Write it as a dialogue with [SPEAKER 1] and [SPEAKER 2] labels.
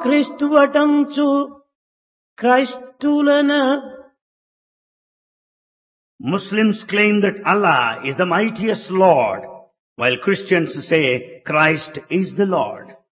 [SPEAKER 1] క్రీస్తువటంచు క్రైస్తులన
[SPEAKER 2] Muslims claim that Allah is the mightiest Lord, while Christians say Christ is the Lord.